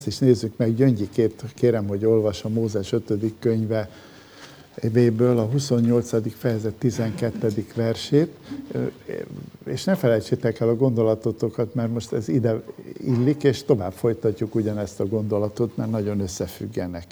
is nézzük meg, Gyöngyikét kérem, hogy olvassa Mózes 5. könyvéből a 28. fejezet 12. versét, és ne felejtsétek el a gondolatotokat, mert most ez ide illik, és tovább folytatjuk ugyanezt a gondolatot, mert nagyon összefüggenek.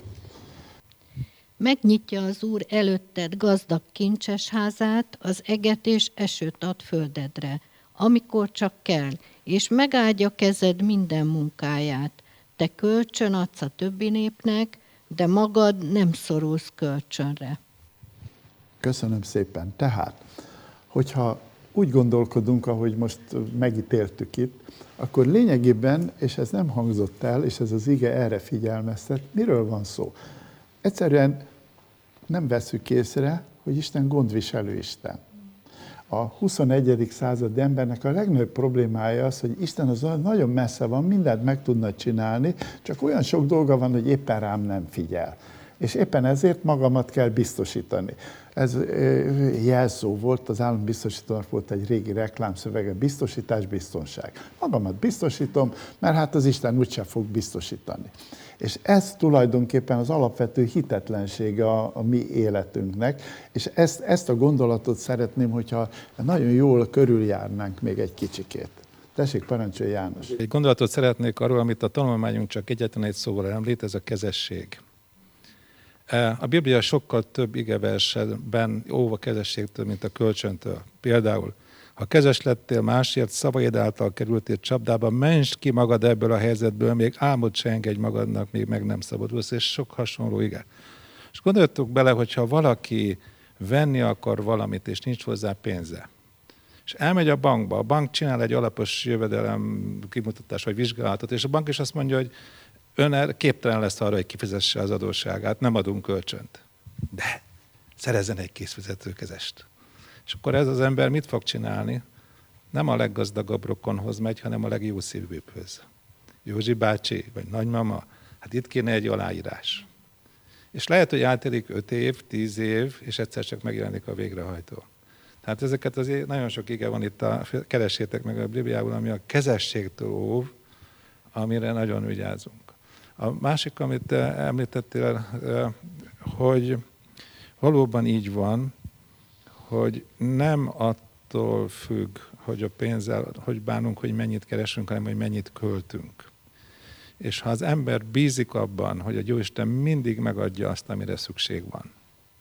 Megnyitja az Úr előtted gazdag kincses házát, az eget és esőt ad földedre, amikor csak kell, és megáldja kezed minden munkáját. Te kölcsön adsz a többi népnek, de magad nem szorulsz kölcsönre. Köszönöm szépen. Tehát, hogyha úgy gondolkodunk, ahogy most megítéltük itt, akkor lényegében, és ez nem hangzott el, és ez az ige erre figyelmeztet, miről van szó? Egyszerűen nem vesszük észre, hogy Isten gondviselő Isten. A 21. századi embernek a legnagyobb problémája az, hogy Isten az nagyon messze van, mindent meg tudna csinálni, csak olyan sok dolga van, hogy éppen rám nem figyel. És éppen ezért magamat kell biztosítani. Ez jelszó volt, az állambiztosítónak volt egy régi reklámszövege, biztosítás, biztonság. Magamat biztosítom, mert hát az Isten úgyse fog biztosítani. És ez tulajdonképpen az alapvető hitetlensége a mi életünknek, és ezt a gondolatot szeretném, hogyha nagyon jól körüljárnánk még egy kicsikét. Tessék, parancsolj, János. Egy gondolatot szeretnék arról, amit a tanulmányunk csak egyetlen egy szóval említ, ez a kezesség. A Biblia sokkal több igeversben óv a kezességtől, mint a kölcsöntől. Például, ha kezes lettél másért, szavaid által kerültél csapdába, menj ki magad ebből a helyzetből, még álmod se engedj magadnak, még meg nem szabadulsz, és sok hasonló ige. És gondoljatok bele, hogyha valaki venni akar valamit, és nincs hozzá pénze, és elmegy a bankba, a bank csinál egy alapos jövedelem kimutatás vagy vizsgálatot, és a bank is azt mondja, hogy ön képtelen lesz arra, hogy kifizesse az adósságát, nem adunk kölcsönt. De szerezzen egy készfizetőkezest. És akkor ez az ember mit fog csinálni? Nem a leggazdagabb rokonhoz megy, hanem a legjobb szívűbbhöz. Józsi bácsi, vagy nagymama, hát itt kéne egy aláírás. És lehet, hogy eltelik 5 év, 10 év, és egyszer csak megjelenik a végrehajtó. Tehát ezeket azért nagyon sok ige van itt, keressétek meg a Bibliából, ami a kezességtől óv, amire nagyon vigyázunk. A másik, amit említettél, hogy valóban így van, hogy nem attól függ, hogy a pénzzel, hogy bánunk, hogy mennyit keresünk, hanem hogy mennyit költünk. És ha az ember bízik abban, hogy a Jóisten mindig megadja azt, amire szükség van,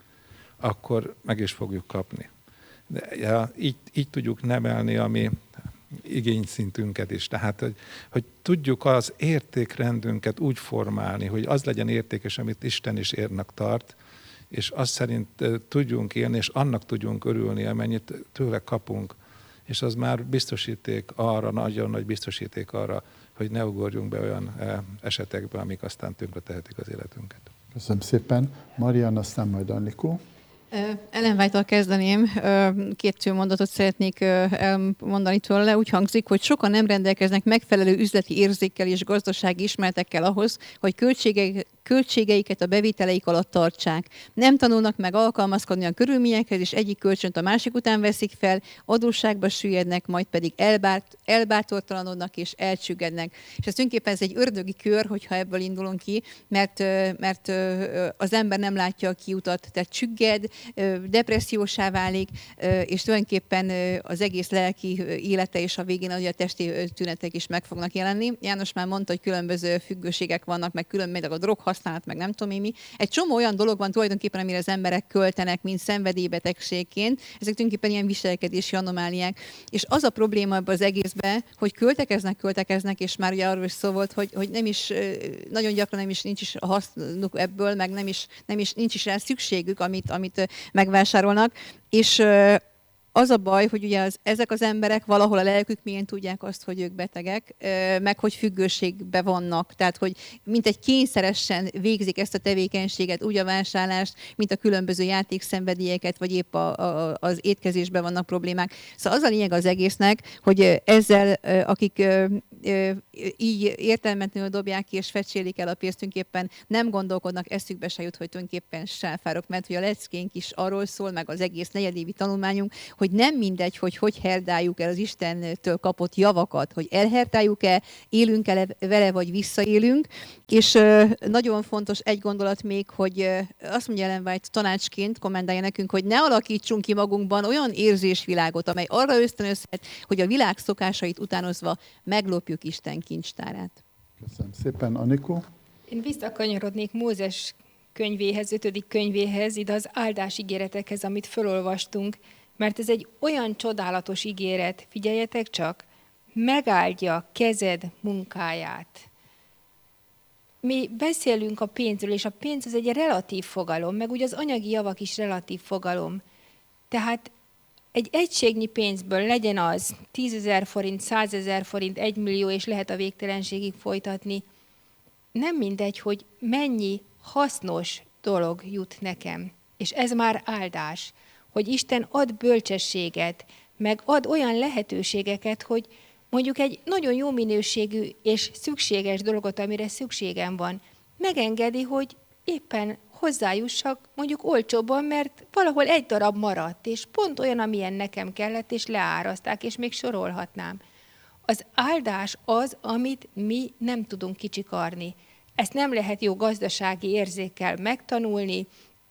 akkor meg is fogjuk kapni. De ja, így tudjuk nevelni a mi igényszintünket is. Tehát, hogy tudjuk az értékrendünket úgy formálni, hogy az legyen értékes, amit Isten is érnek tart, és azt szerint tudjunk élni, és annak tudjunk örülni, amennyit tőle kapunk, és az már biztosíték arra, nagyon nagy biztosíték arra, hogy ne ugorjunk be olyan esetekbe, amik aztán tönkre tehetik az életünket. Köszönöm szépen. Marian, aztán majd Annikó. Ellen White-tal kezdeném. 2 mondatot szeretnék elmondani tőle. Úgy hangzik, hogy sokan nem rendelkeznek megfelelő üzleti érzékkel és gazdasági ismeretekkel ahhoz, hogy költségeiket a bevételeik alatt tartsák. Nem tanulnak meg alkalmazkodni a körülményekhez, és egyik kölcsönt a másik után veszik fel, adósságba süllyednek, majd pedig elbátortalanodnak és elcsüggednek. És ez tulajdonképpen ez egy ördögi kör, hogyha ebből indulunk ki, mert az ember nem látja a kiutat, tehát csügged, depressziósá válik, és tulajdonképpen az egész lelki élete és a végén a testi tünetek is meg fognak jelenni. János már mondta, hogy különböző függőségek vannak, meg különböző a droghasználat, meg nem tudom én mi. Egy csomó olyan dolog van tulajdonképpen, amire az emberek költenek, mint szenvedélybetegségként. Ezek tulajdonképpen ilyen viselkedési anomáliák. És az a probléma ebben az egészben, hogy költekeznek, és már ugye arról is szó volt, hogy nem is, nagyon gyakran nincs is a hasznuk ebből, meg nincs is rá szükségük, amit megvásárolnak, és az a baj, hogy ugye ezek az emberek valahol a lelkük milyen tudják azt, hogy ők betegek, meg hogy függőségbe vannak. Tehát, hogy mint egy kényszeresen végzik ezt a tevékenységet, úgy a vásárlást, mint a különböző játékszenvedélyeket, vagy épp az étkezésben vannak problémák. Szóval az a lényeg az egésznek, hogy ezzel, akik így értelmetlenül dobják ki és fecsélik el a pénzt, tulajdonképpen nem gondolkodnak, eszükbe se jut, hogy tulajdonképpen sáfárok, mert hogy a leckénk is arról szól, meg az egész negyedévi tanulmányunk, hogy nem mindegy, hogy herdáljuk el az Istentől kapott javakat, hogy elherdáljuk-e, élünk-e vele, vagy visszaélünk, és nagyon fontos egy gondolat még, hogy azt mondja Ellen White tanácsként, kommentálja nekünk, hogy ne alakítsunk ki magunkban olyan érzésvilágot, amely arra ösztönözhet, hogy a világ szokásait utánozva meglopjuk Isten kincstárát. Köszönöm szépen, Anikó. Én visszakanyarodnék Mózes könyvéhez, 5. könyvéhez, ide az áldás ígéretekhez, amit felolvastunk, mert ez egy olyan csodálatos ígéret, figyeljetek csak, megáldja kezed munkáját. Mi beszélünk a pénzről, és a pénz az egy relatív fogalom, meg ugye az anyagi javak is relatív fogalom. Tehát egy egységnyi pénzből legyen az 10 000 forint, 100 000 forint, 1 millió, és lehet a végtelenségig folytatni. Nem mindegy, hogy mennyi hasznos dolog jut nekem. És ez már áldás, hogy Isten ad bölcsességet, meg ad olyan lehetőségeket, hogy mondjuk egy nagyon jó minőségű és szükséges dolgot, amire szükségem van, megengedi, hogy éppen hozzájussak mondjuk olcsóbban, mert valahol egy darab maradt, és pont olyan, amilyen nekem kellett, és leáraszták, és még sorolhatnám. Az áldás az, amit mi nem tudunk kicsikarni. Ezt nem lehet jó gazdasági érzékkel megtanulni,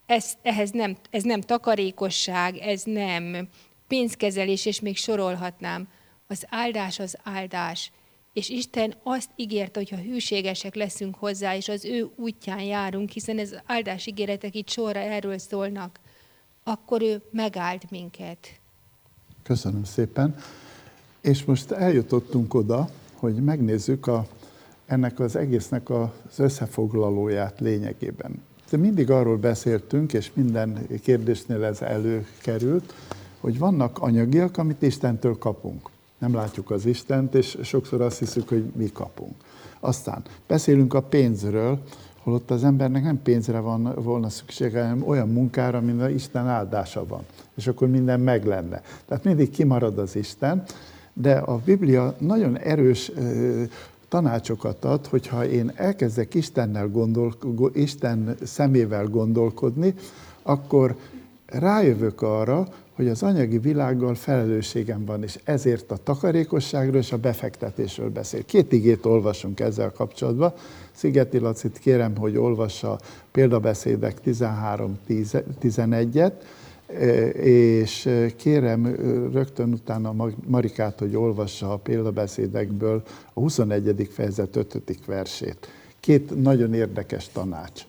ez nem takarékosság, ez nem pénzkezelés, és még sorolhatnám. Az áldás, és Isten azt ígérte, hogy ha hűségesek leszünk hozzá, és az ő útján járunk, hiszen ez áldás ígéretek itt sorra erről szólnak, akkor ő megáld minket. Köszönöm szépen. És most eljutottunk oda, hogy megnézzük ennek az egésznek az összefoglalóját lényegében. De mindig arról beszéltünk, és minden kérdésnél ez előkerült, hogy vannak anyagiak, amit Istentől kapunk. Nem látjuk az Istent, és sokszor azt hiszük, hogy mi kapunk. Aztán beszélünk a pénzről, holott az embernek nem pénzre volna szüksége, hanem olyan munkára, mint Isten áldása van. És akkor minden meg lenne. Tehát mindig kimarad az Isten, de a Biblia nagyon erős tanácsokat ad, hogyha én elkezdek Isten szemével gondolkodni, akkor rájövök arra, hogy az anyagi világgal felelősségem van, és ezért a takarékosságról és a befektetésről beszél. 2 igét olvasunk ezzel kapcsolatban. Szigeti Lacit kérem, hogy olvassa Példabeszédek 13-11-et, és kérem rögtön utána Marikát, hogy olvassa a Példabeszédekből a 21. fejezet 5. versét. 2 nagyon érdekes tanács.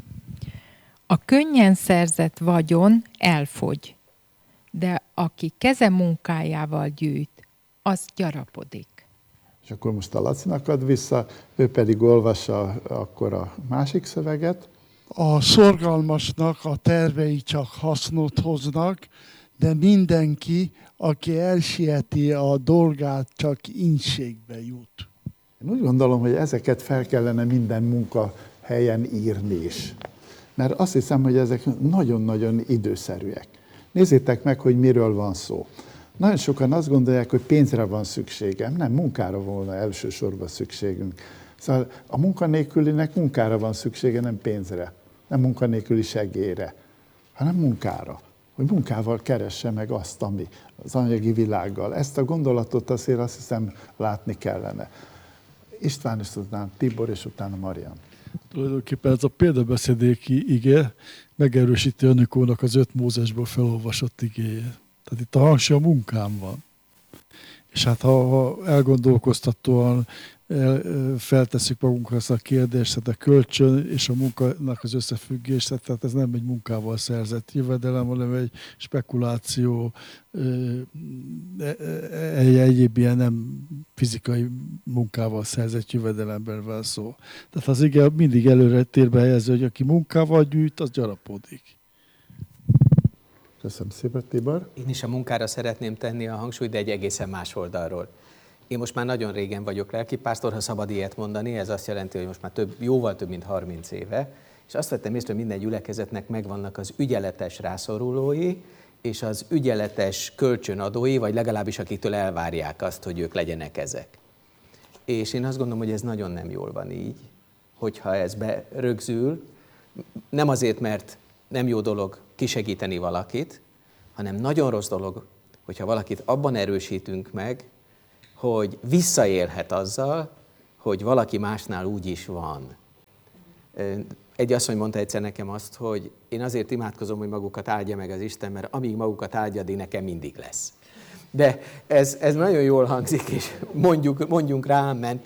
A könnyen szerzett vagyon elfogy, de aki keze munkájával gyűjt, az gyarapodik. És akkor most a Lacinak ad vissza, ő pedig olvassa akkor a másik szöveget. A szorgalmasnak a tervei csak hasznot hoznak, de mindenki, aki elsieti a dolgát, csak ínségbe jut. Én úgy gondolom, hogy ezeket fel kellene minden munkahelyen írni is. Mert azt hiszem, hogy ezek nagyon-nagyon időszerűek. Nézzétek meg, hogy miről van szó. Nagyon sokan azt gondolják, hogy pénzre van szükségem. Nem, munkára volna elsősorban szükségünk. Szóval a munkanélkülinek munkára van szüksége, nem pénzre. Nem munkanélküli segélyre, hanem munkára. Hogy munkával keresse meg azt, ami az anyagi világgal. Ezt a gondolatot azért azt hiszem látni kellene. István, és utána Tibor, és utána Marian. Tulajdonképpen ez a példabeszédéki ige megerősíti Anikónak az 5 Mózesből felolvasott igéje. Tehát itt a hangsúly a munkám van. És hát ha elgondolkoztatóan feltesszük magunkra ezt a kérdést, tehát a kölcsön és a munkának az összefüggés, tehát ez nem egy munkával szerzett jövedelem, hanem egy spekuláció, egyéb ilyen nem fizikai munkával szerzett jövedelemben van szó. Tehát az ige mindig előre térbe helyező, hogy aki munkával gyűjt, az gyarapodik. Köszönöm szépen, Tibor. Én is a munkára szeretném tenni a hangsúlyt, de egy egészen más oldalról. Én most már nagyon régen vagyok lelkipásztor, ha szabad ilyet mondani, ez azt jelenti, hogy most már jóval több mint 30 éve, és azt vettem észre, hogy minden gyülekezetnek megvannak az ügyeletes rászorulói, és az ügyeletes kölcsönadói, vagy legalábbis akiktől elvárják azt, hogy ők legyenek ezek. És én azt gondolom, hogy ez nagyon nem jól van így, hogyha ez berögzül. Nem azért, mert nem jó dolog kisegíteni valakit, hanem nagyon rossz dolog, hogyha valakit abban erősítünk meg, hogy visszaélhet azzal, hogy valaki másnál úgy is van. Egy asszony mondta egyszer nekem azt, hogy én azért imádkozom, hogy magukat áldja meg az Isten, mert amíg magukat áldja, addig nekem mindig lesz. De ez nagyon jól hangzik, és mondjunk rá, amen,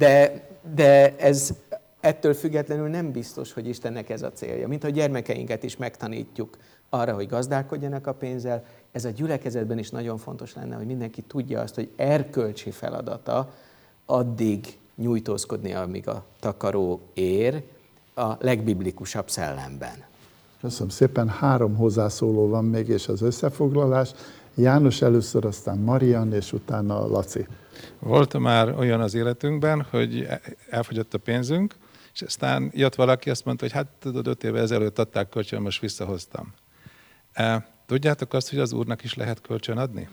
de ez ettől függetlenül nem biztos, hogy Istennek ez a célja. Mint a gyermekeinket is megtanítjuk arra, hogy gazdálkodjanak a pénzzel, ez a gyülekezetben is nagyon fontos lenne, hogy mindenki tudja azt, hogy erkölcsi feladata addig nyújtózkodni, amíg a takaró ér, a legbiblikusabb szellemben. Köszönöm szépen. 3 hozzászóló van még, és az összefoglalás. János először, aztán Marian, és utána Laci. Volt már olyan az életünkben, hogy elfogyott a pénzünk, és aztán jött valaki, azt mondta, hogy hát tudod, 5 évvel ezelőtt adták kölcsön, most visszahoztam. Tudjátok azt, hogy az Úrnak is lehet kölcsön adni?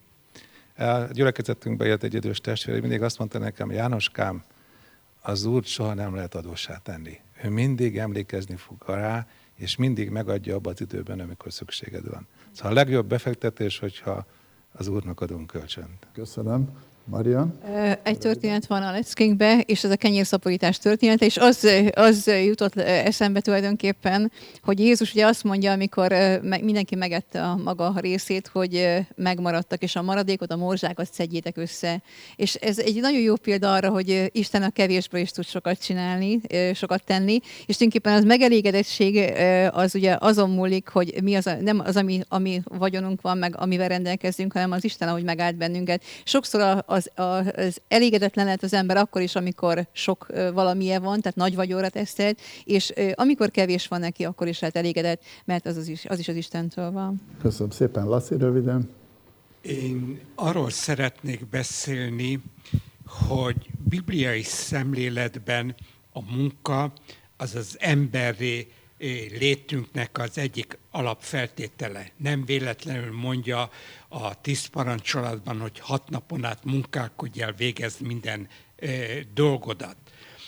A gyülekezetünkben élt egy idős testvér, mindig azt mondta nekem, Jánoskám, az Úr soha nem lehet adóssá tenni. Ő mindig emlékezni fog rá, és mindig megadja abban az időben, amikor szükséged van. Szóval a legjobb befektetés, hogyha az Úrnak adunk kölcsönt. Köszönöm. Marian? Egy történet van a leckénkben, és ez a kenyérszaporítás története, és az jutott eszembe tulajdonképpen, hogy Jézus ugye azt mondja, amikor mindenki megette a maga részét, hogy megmaradtak, és a maradékot, a morzsákat szedjétek össze. És ez egy nagyon jó példa arra, hogy Isten a kevésből is tud sokat csinálni, sokat tenni, és tulajdonképpen az megelégedettség az ugye azon múlik, hogy mi az, nem az, ami vagyonunk van, meg amivel rendelkezünk, hanem az Isten, ahogy megállt bennünket. Sokszor az elégedetlen lehet az ember akkor is, amikor sok valamilyen van, tehát nagy vagyonra teszed, és amikor kevés van neki, akkor is lehet elégedett, mert az is az Istentől van. Köszönöm szépen. Laci, röviden. Én arról szeretnék beszélni, hogy bibliai szemléletben a munka az az emberi létünknek az egyik alapfeltétele. Nem véletlenül mondja a 10 parancsolatban, hogy 6 napon át munkálkodj el, végezd minden dolgodat.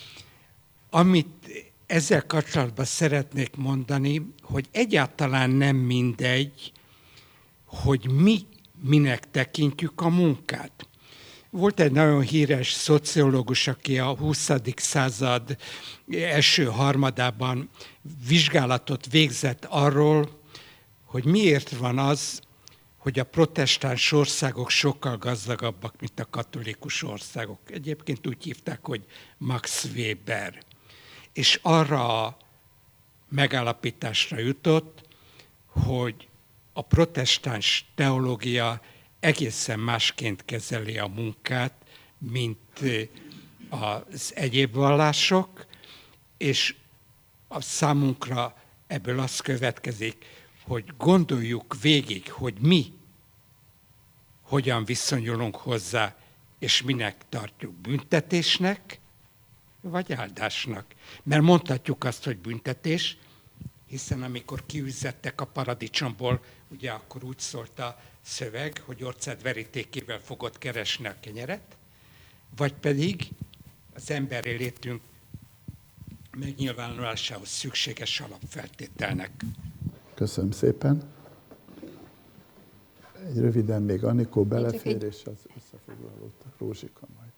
Amit ezzel kapcsolatban szeretnék mondani, hogy egyáltalán nem mindegy, hogy mi minek tekintjük a munkát. Volt egy nagyon híres szociológus, aki a 20. század első harmadában vizsgálatot végzett arról, hogy miért van az, hogy a protestáns országok sokkal gazdagabbak, mint a katolikus országok. Egyébként úgy hívták, hogy Max Weber. És arra a megállapításra jutott, hogy a protestáns teológia egészen másként kezeli a munkát, mint az egyéb vallások, és a számunkra ebből az következik, hogy gondoljuk végig, hogy mi hogyan viszonyulunk hozzá, és minek tartjuk, büntetésnek, vagy áldásnak. Mert mondhatjuk azt, hogy büntetés, hiszen amikor kiüzettek a paradicsomból, ugye akkor úgy szólt a szöveg, hogy orcád verítékével fogod keresni a kenyeret, vagy pedig az emberi létünk megnyilvánulásához szükséges alapfeltételnek. Köszönöm szépen. Egy röviden még Anikó belefér, és az összefoglalót Rózsika majd.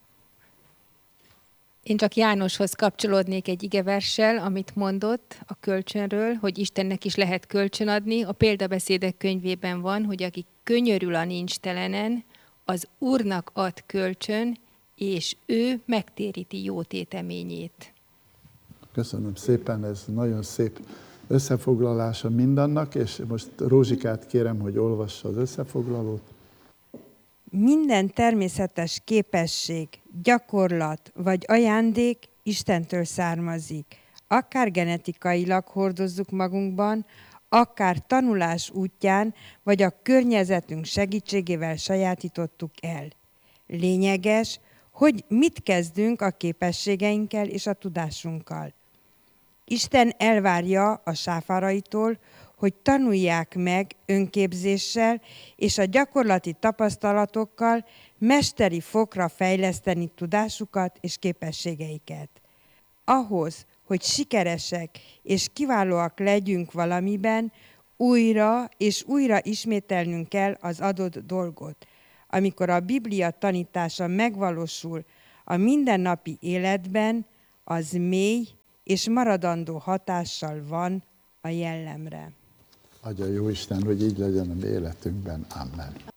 Én csak Jánoshoz kapcsolódnék egy igeverssel, amit mondott a kölcsönről, hogy Istennek is lehet kölcsön adni. A példabeszédek könyvében van, hogy aki könyörül a nincstelenen, az Úrnak ad kölcsön, és ő megtéríti jó téteményét. Köszönöm szépen, ez nagyon szép összefoglalása mindannak, és most Rózsikát kérem, hogy olvassa az összefoglalót. Minden természetes képesség, gyakorlat vagy ajándék Istentől származik. Akár genetikailag hordozzuk magunkban, akár tanulás útján, vagy a környezetünk segítségével sajátítottuk el. Lényeges, hogy mit kezdünk a képességeinkkel és a tudásunkkal. Isten elvárja a sáfáraitól, hogy tanulják meg önképzéssel és a gyakorlati tapasztalatokkal mesteri fokra fejleszteni tudásukat és képességeiket. Ahhoz, hogy sikeresek és kiválóak legyünk valamiben, újra és újra ismételnünk kell az adott dolgot. Amikor a Biblia tanítása megvalósul a mindennapi életben, az mély és maradandó hatással van a jellemre. Adja Jóisten, hogy így legyen a mi életünkben. Amen.